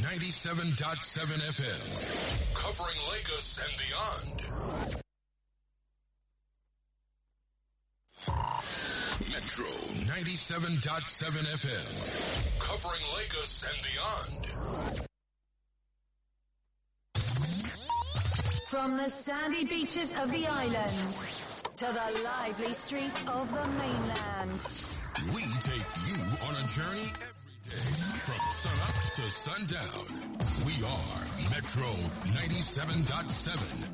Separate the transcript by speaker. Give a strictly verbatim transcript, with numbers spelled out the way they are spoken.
Speaker 1: ninety-seven point seven F M. Covering Lagos and beyond. Metro ninety-seven point seven F M. Covering Lagos and beyond.
Speaker 2: From the sandy beaches of the island to the lively streets of the mainland,
Speaker 1: we take you on a journey every day from sunup to sundown. We are Metro ninety-seven point seven.